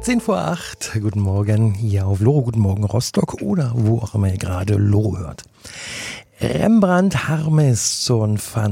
8:10. Guten Morgen hier auf Loro, guten Morgen Rostock oder wo auch immer ihr gerade Loro hört. Rembrandt Harmesson van